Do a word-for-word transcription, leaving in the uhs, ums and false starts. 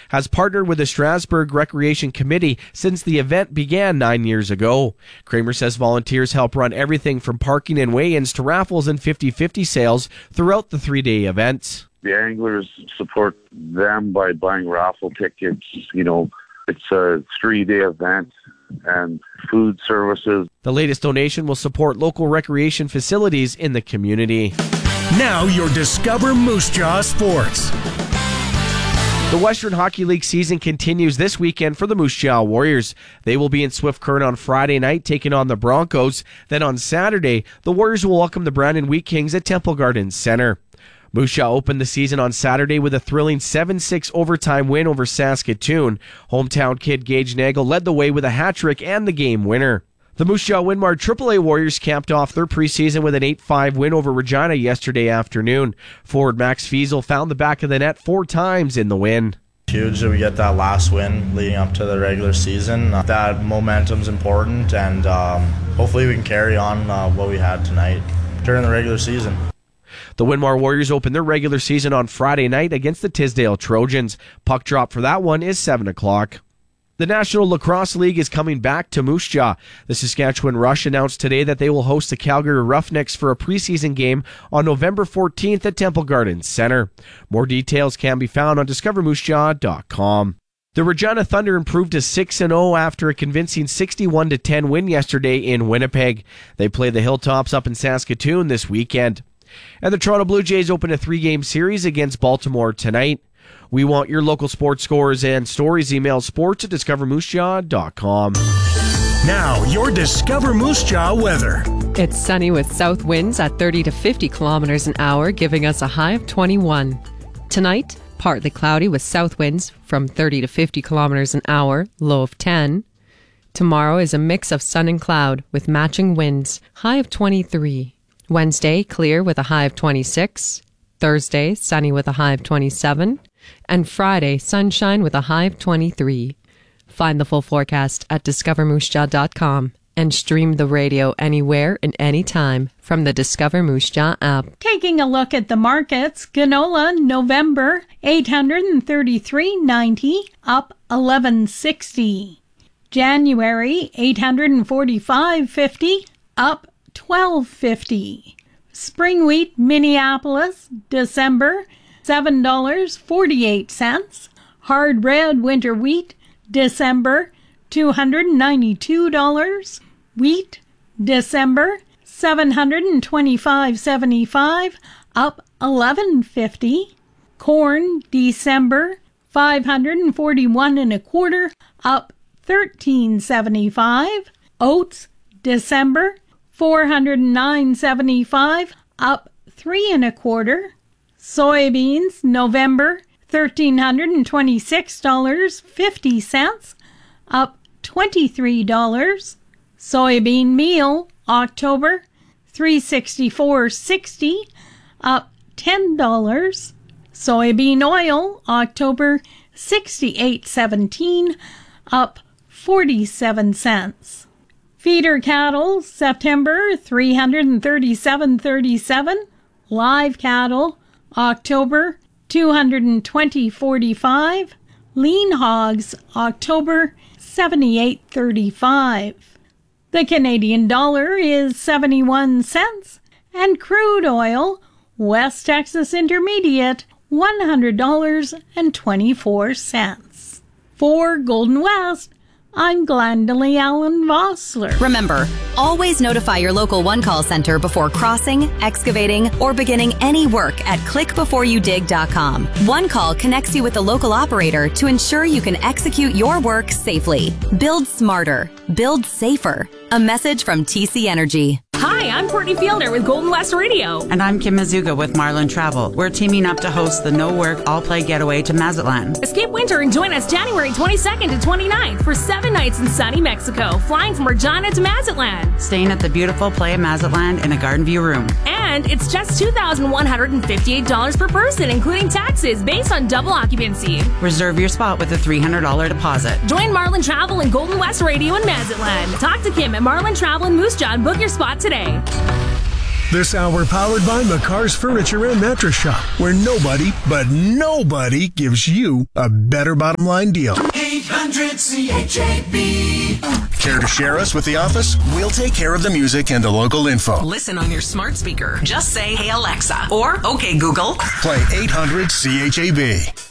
has partnered with the Strasbourg Recreation Committee since the event began nine years ago. Kramer says volunteers help run everything from parking and weigh-ins to raffles and fifty-fifty sales throughout the three-day event. The anglers support them by buying raffle tickets. You know, it's a three-day event and food services. The latest donation will support local recreation facilities in the community. Now your Discover Moose Jaw Sports. The Western Hockey League season continues this weekend for the Moose Jaw Warriors. They will be in Swift Current on Friday night taking on the Broncos. Then on Saturday, the Warriors will welcome the Brandon Wheat Kings at Temple Gardens Center. Moose Jaw opened the season on Saturday with a thrilling seven six overtime win over Saskatoon. Hometown kid Gage Nagel led the way with a hat trick and the game winner. The Moose Jaw Winmar triple A Warriors capped off their preseason with an eight five win over Regina yesterday afternoon. Forward Max Fiesel found the back of the net four times in the win. Huge that we get that last win leading up to the regular season. Uh, that momentum's important, and um, hopefully we can carry on uh, what we had tonight during the regular season. The Winmar Warriors open their regular season on Friday night against the Tisdale Trojans. Puck drop for that one is seven o'clock. The National Lacrosse League is coming back to Moose Jaw. The Saskatchewan Rush announced today that they will host the Calgary Roughnecks for a preseason game on November fourteenth at Temple Gardens Center. More details can be found on discover moose jaw dot com. The Regina Thunder improved to six and oh after a convincing sixty-one to ten win yesterday in Winnipeg. They play the Hilltops up in Saskatoon this weekend. And the Toronto Blue Jays open a three-game series against Baltimore tonight. We want your local sports scores and stories. Email sports at discover moose jaw dot com. Now, your Discover Moose Jaw weather. It's sunny with south winds at thirty to fifty kilometers an hour, giving us a high of twenty-one. Tonight, partly cloudy with south winds from thirty to fifty kilometers an hour, low of ten. Tomorrow is a mix of sun and cloud with matching winds, high of twenty-three. Wednesday, clear with a high of twenty-six. Thursday, sunny with a high of twenty-seven. And Friday, sunshine with a high of twenty-three. Find the full forecast at discover moose jaw dot com and stream the radio anywhere and anytime from the Discover Moose Jaw app. Taking a look at the markets, canola November eight hundred thirty-three ninety, up eleven sixty. January eight hundred forty-five fifty, up twelve fifty. Spring wheat Minneapolis December seven dollars and forty-eight cents. Hard red winter wheat December two hundred ninety-two dollars. Wheat December seven hundred twenty-five dollars and seventy-five cents, up eleven fifty. Corn December five hundred forty-one and a quarter, up thirteen seventy-five. Oats December four hundred nine seventy-five, up three and a quarter. Soybeans November one thousand three hundred twenty-six dollars and fifty cents, up twenty-three dollars. Soybean meal October three hundred sixty-four dollars and sixty cents, up ten dollars. Soybean oil October sixty-eight dollars and seventeen cents, up forty-seven cents. Feeder cattle September three hundred thirty-seven dollars and thirty-seven cents. Live cattle October two hundred twenty dollars and forty-five cents. Lean hogs October seventy-eight dollars and thirty-five cents. The Canadian dollar is seventy-one cents, and crude oil West Texas Intermediate one hundred dollars and twenty-four cents. For Golden West, I'm Glendalee Allen Vossler. Remember, always notify your local One Call Center before crossing, excavating, or beginning any work at click before you dig dot com. One Call connects you with the local operator to ensure you can execute your work safely. Build smarter. Build safer. A message from T C Energy. Hi, I'm Courtney Fielder with Golden West Radio. And I'm Kim Mazuga with Marlin Travel. We're teaming up to host the No Work, All Play Getaway to Mazatlan. Escape winter and join us January twenty-second to twenty-ninth for seven nights in sunny Mexico, flying from Regina to Mazatlan. Staying at the beautiful Playa Mazatlan in a garden view room. And it's just two thousand one hundred fifty-eight dollars per person, including taxes, based on double occupancy. Reserve your spot with a three hundred dollars deposit. Join Marlin Travel and Golden West Radio in Mazatlan. Talk to Kim at Marlin Travel in Moose Jaw and book your spot today. This hour powered by McCarr's Furniture and Mattress Shop, where nobody, but nobody gives you a better bottom line deal. eight hundred C H A B. Care to share us with the office? We'll take care of the music and the local info. Listen on your smart speaker. Just say, "Hey Alexa," or "Okay Google." Play eight hundred C H A B.